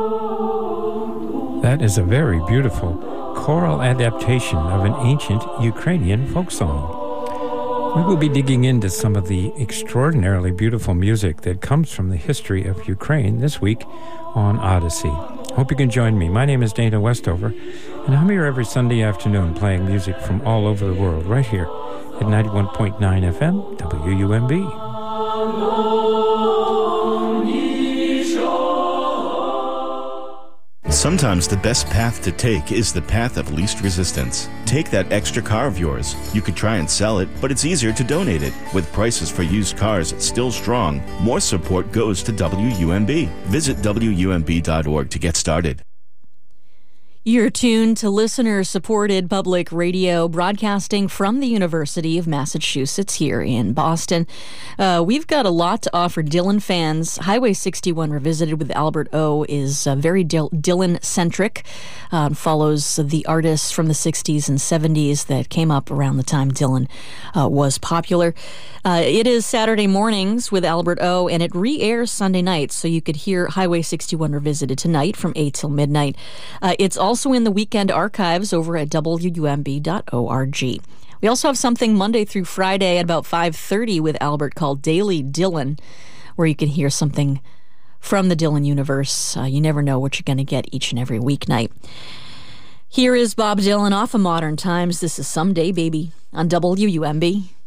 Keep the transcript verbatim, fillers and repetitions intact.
That is a very beautiful choral adaptation of an ancient Ukrainian folk song. We will be digging into some of the extraordinarily beautiful music that comes from the history of Ukraine this week on Odyssey. Hope you can join me. My name is Dana Westover, and I'm here every Sunday afternoon playing music from all over the world, right here at ninety-one point nine F M, W U M B. Sometimes the best path to take is the path of least resistance. Take that extra car of yours. You could try and sell it, but it's easier to donate it. With prices for used cars still strong, more support goes to W U M B. Visit W U M B dot org to get started. You're tuned to listener-supported public radio broadcasting from the University of Massachusetts here in Boston. Uh, we've got a lot to offer Dylan fans. Highway sixty-one Revisited with Albert O is uh, very Dil- Dylan-centric. Uh, follows the artists from the sixties and seventies that came up around the time Dylan uh, was popular. Uh, it is Saturday mornings with Albert O, and it re-airs Sunday nights, so you could hear Highway sixty-one Revisited tonight from eight till midnight. Uh, it's also in the weekend archives over at W U M B dot org. We also have something Monday through Friday at about five thirty with Albert called Daily Dylan, where you can hear something from the Dylan universe. Uh, you never know what you're going to get each and every weeknight. Here is Bob Dylan off of Modern Times. This is Someday Baby on W U M B.